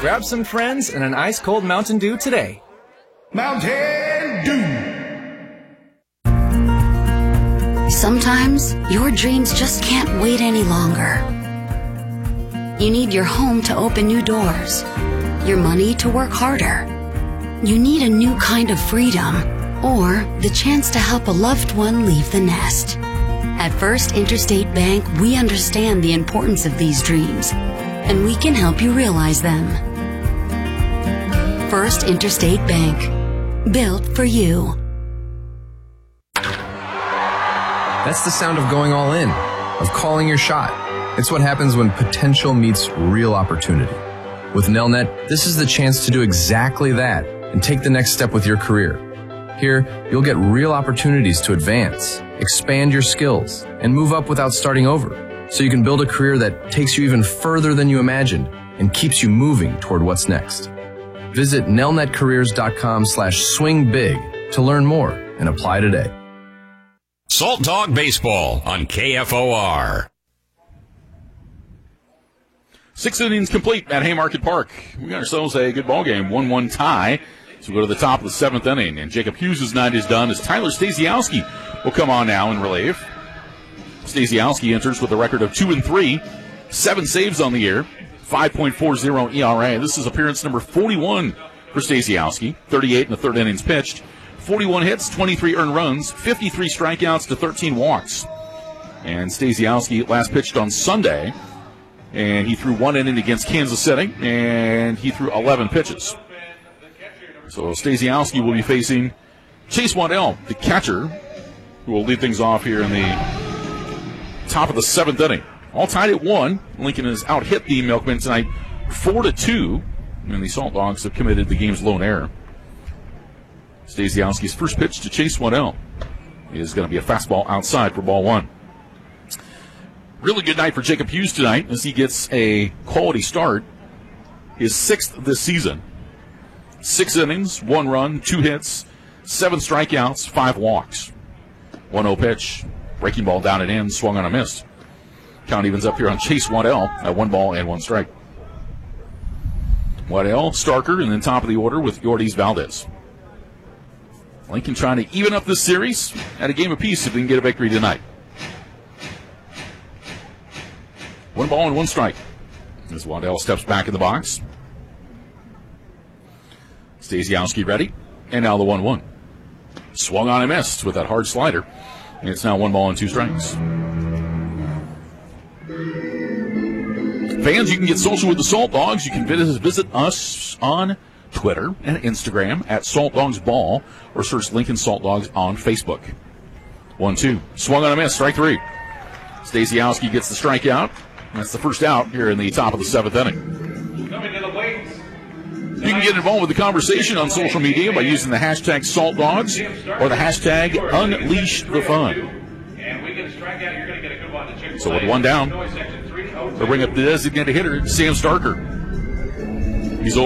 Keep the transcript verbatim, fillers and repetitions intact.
Grab some friends and an ice-cold Mountain Dew today. Mountain Dew! Sometimes your dreams just can't wait any longer. You need your home to open new doors, your money to work harder. You need a new kind of freedom, or the chance to help a loved one leave the nest. At First Interstate Bank, we understand the importance of these dreams, and we can help you realize them. First Interstate Bank, built for you. That's the sound of going all in, of calling your shot. It's what happens when potential meets real opportunity. With Nelnet, this is the chance to do exactly that and take the next step with your career. Here, you'll get real opportunities to advance, expand your skills, and move up without starting over, so you can build a career that takes you even further than you imagined and keeps you moving toward what's next. Visit nelnetcareers.com slash swing big to learn more and apply today. Salt Dog Baseball on K F O R. Six innings complete at Haymarket Park. We got ourselves a good ball game, one one tie. So we go to the top of the seventh inning, and Jacob Hughes' night is done as Tyler Stasiowski will come on now and relieve. Stasiowski enters with a record of two and three, seven saves on the year, five point four oh E R A. This is appearance number forty-one for Stasiowski, thirty-eight in the third innings pitched. forty-one hits, twenty-three earned runs, fifty-three strikeouts to thirteen walks. And Stasiowski last pitched on Sunday, and he threw one inning against Kansas City, and he threw eleven pitches. So Stasiowski will be facing Chase Waddell, the catcher, who will lead things off here in the top of the seventh inning. All tied at one. Lincoln has out-hit the Milkmen tonight four to two, and the Salt Dogs have committed the game's lone error. Stasiowski's first pitch to Chase Waddell is going to be a fastball outside for ball one. Really good night for Jacob Hughes tonight as he gets a quality start, his sixth this season. Six innings, one run, two hits, seven strikeouts, five walks. one oh pitch, breaking ball down and in, swung on a miss. Count evens up here on Chase Waddell at one ball and one strike. Waddell, Starker, and then top of the order with Yordies Valdez. Lincoln trying to even up this series at a game apiece if they can get a victory tonight. One ball and one strike as Waddell steps back in the box. Stasiowski ready, and now the one one. Swung on and missed with that hard slider, and it's now one ball and two strikes. Fans, you can get social with the Salt Dogs. You can visit, visit us on Twitter and Instagram at Salt Dogs Ball, or search Lincoln Salt Dogs on Facebook. one two. Swung on a miss, strike three. Stasiowski gets the strikeout. That's the first out here in the top of the seventh inning. Coming to the plate. You can get involved with the conversation on social media by using the hashtag Salt Dogs or the hashtag Unleash the Fun. So with one down, we'll bring up the designated hitter, Sam Starker.